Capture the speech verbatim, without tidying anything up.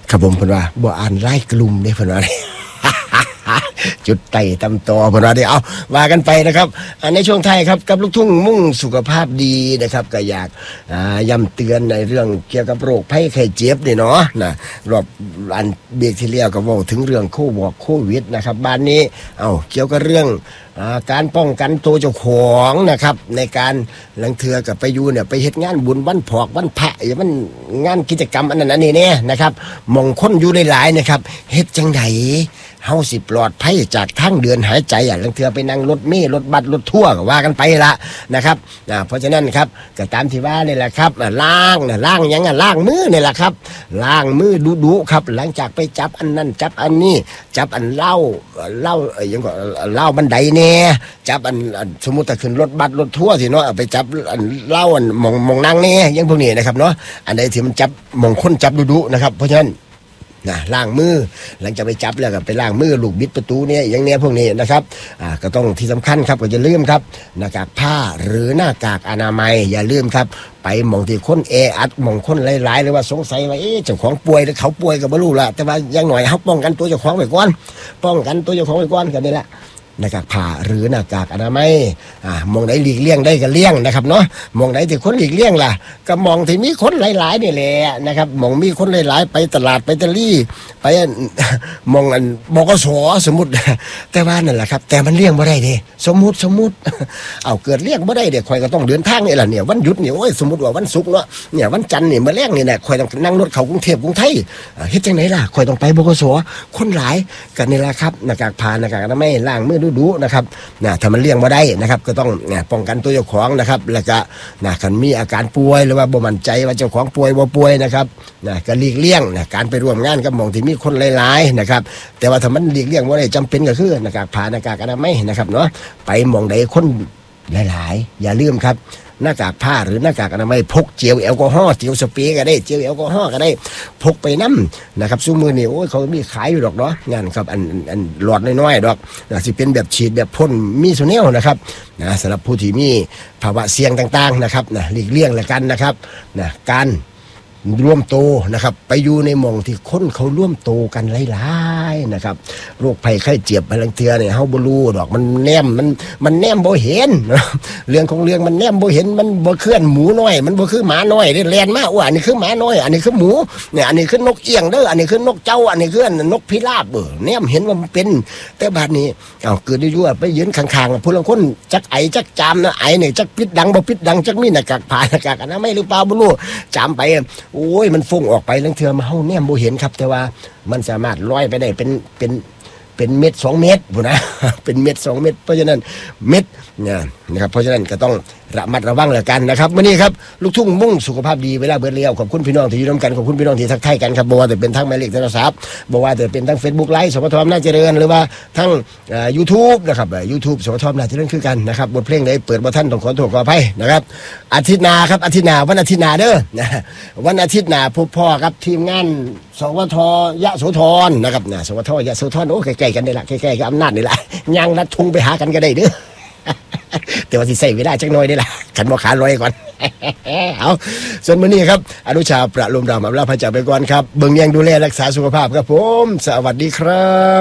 ครับผมเพิ่นว่าบ่อ่านไล่กลุ่มเด้เพิ่นว่า จุดไต่ตำตอเพิ่นว่าได้เอาว่ากันไปนะครับในช่วงไทยครับกับลูกทุ่งมุ่งสุขภาพดีนะครับก็อยากย้ำเตือนในเรื่องเกี่ยวกับโรคภัยไข้เจ็บนี่เนาะนะรอบอันเบรกที่แล้วก็เว้าถึงเรื่องโควิดนะครับบ้านนี้เอาเกี่ยวกับเรื่องการป้องกันตัวเจ้าของนะครับในการลังเทือกับไปอยู่เนี่ยไปเฮ็ดงานบุญวันพอกวันพระอย่ามันงานกิจกรรมอันนั้นอันนี้เนี่ยนะครับมองคนอยู่หลายๆนะครับเฮ็ดจังไดเฮาสิปลอดภัยจากทางเดินหายใจอ่ะลังเทือไปนั่งรถเมล์รถบัสรถทัวร์ก็ว่ากันไปละนะครับเพราะฉะนั้นครับก็ตามที่ว่านี่แหละครับล้างน่ะล้างยังอ่ะล้างมือนี่แหละครับล้างมือดุๆครับหลังจากไปจับอันนั้นจับอันนี้จับอันเหล้าเหล้าเอ้ยยังก็เหล้าบันไดแน่จับอันสมมุติถ้าขึ้นรถบัสรถทัวร์สิเนาะไปจับอันเหล้าอันมองมองนั่งแน่ยังพวกนี้นะครับเนาะอันใดที่มันจับมองคนจับดุๆนะครับเพราะฉะนั้นนะล้างมือหลังจากไปจับแล้วก็ไปล้างมือลูกบิดประตูเนี่ยอย่างเนี้ยพวกนี้นะครับอ่าก็ต้องที่สำคัญครับก็อย่าลืมครับหน้ากากผ้าหรือหน้ากากอนามัยอย่าลืมครับไปมองที่คนแออัดมองคนหลายๆหรือว่าสงสัยว่าเอ๊ะเจ้าของป่วยหรือเขาป่วยก็บ่รู้ละแต่ว่าอย่างหน่อยเฮาป้องกันตัวเจ้าของไว้ก่อนป้องกันตัวเจ้าของไว้ก่อนก็นี่แหละหน้ากากผ้าหรือหน้ากากอนามัยอ่ามองไหนหลีกเลี่ยงได้ก็เลี่ยงนะครับเนาะมองไหนที่คนหลีกเลี่ยงล่ะก็มองที่มีคนหลายๆนี่แหละนะครับมองมีคนหลายๆไปตลาดไปตะลี่ไปมองอันบกสสมมุติแต่ว่านั่นแหละครับแต่มันเลี่ยงบ่ได้เด้สมมุติสมมุติเอาเกิดเลี่ยงบ่ได้เด้ข่อยก็ต้องเดินทางนี่ล่ะเนี่ยวันหยุดนี่โอ้ยสมมุติว่าวันศุกร์เนาะเนี่ยวันจันทร์นี่มื้อแลงนี่น่ะข่อยต้องนั่งรถเข้ากรุงเทพกรุงไทยเฮ็ดจังได๋ล่ะข่อยต้องไปบกสคนหลายก็นี่ล่ะครับหน้ากากผ้าหน้ากากอนามัยล้างมือดุๆนะครับนะถ้ามันเลี่ยงบ่ได้นะครับก็ต้องนะป้องกันตัวเจ้าของนะครับแล้วก็นะคันมีอาการป่วยหรือว่าบ่มั่นใจว่าเจ้าของป่วยบ่ป่วยนะครับนะก็หลีกเลี่ยงนะการไปร่วมงานกับหม่องที่มีคนหลายๆนะครับแต่ว่าถ้ามันหลีกเลี่ยงบ่ได้จำเป็นก็คือหน้ากากผ้าหน้ากากอนามัยนะครับเนาะไปหม่องใดคนหลายๆอย่าลืมครับหน้ากากผ้าหรือหน้ากากอนามัยพกเจลแอลกอฮอล์เจลสเปรย์ก็ได้เจลแอลกอฮอล์ก็ได้พกไปน้ำนะครับซุมือนี่โอ้ยเขามีขายอยู่ดอกเนาะงานครับอันอันหลอดน้อยๆดอกนะสิเป็นแบบฉีดแบบพ่นมีโซเนลนะครับนะสำหรับผู้ที่มีภาวะเสี่ยงต่างๆนะครับนะหลีกเลี่ยงละกันนะครับนะการร่วมโตนะครับไปอยู่ในหม่องที่คนเขาร่วมโตกันหลายๆนะครับโรคภัยไข้เจ็บพลังเทือเนี่ยเฮาบ่รู้ดอกมันแนมมันมันแนมบ่เห็นเรื่องของเรื่องมันแนมบ่เห็นมันบ่เคลื่อนหมูน้อยมันบ่คือหมาน้อยได้แล่นมาว่าอันนี้คือหมาน้อยอันนี้คือหมูเนี่ยอันนี้คือนกเอี้ยงเด้ออันนี้คือนกเจ้าอันนี้คือนกพิราบเออแนมเห็นว่ามันเป็นแต่บัดนี้เอ้าเกิดอยู่ๆไปยืนข้างๆผู้ลางคนจักไอจักจามนะไอเนี่ยจักปิดดังบ่ปิดดังจักมีหน้ากากผ้าหน้ากากอนามัยหรือเปล่าบ่รู้จามไปโอ้ยมันฟุ้งออกไปลังเทือมาเฮาแนมบ่เห็นครับแต่ว่ามันสามารถลอยไปได้เป็นเป็นเป็นเม็ดสองเม็ดพุ่นนะ เป็นเม็ดสองเม็ดเพราะฉะนั้นเม็ดเนี่ยนะครับเพราะฉะนั้นก็ต้องระมัดระวังแล้วกันนะครับมื้อนี้ครับลูกทุ่งมุ่งสุขภาพดีเวลาเบิดแล้วขอบคุณพี่น้องที่อยู่ร่วมกันขอบคุณพี่น้องที่ทักทายกันครับบ่ว่าจะเป็นทั้งหมายเลขโทรศัพท์บ่ว่าจะเป็นทั้ง Facebook Live สปทอำนาจเจริญหรือว่าทั้งเอ่อ YouTube นะครับเอ่อ YouTube สปทอำนาจเจริญคือกันนะครับบทเพลงใดเปิดบ่ทันต้องขอโทษขออภัยนะครับอาทิตย์หน้าครับอาทิตย์หน้าวันอาทิตย์หน้าเด้อนะวันอาทิตย์หน้าพบพ่อครับทีมงานสวทยะโสธรนะครับนะสวทยะโสธรโอ้ใกล้ๆกันนี่ล่ะใกล้ๆกับอำนาจนี่ล่ะย่างลัดทุ่งไปหากันก็ได้เด้อแต่ว่าสิใส่เวลาจักหน่อยนี่ล่ะขันบ่ขาลอยก่อนเอาส่วนมื้อนี้ครับอนุชาประโลมดาวอำลาพระจากไปก่อนครับเบิ่งแยงดูแลรักษาสุขภาพครับผมสวัสดีครับ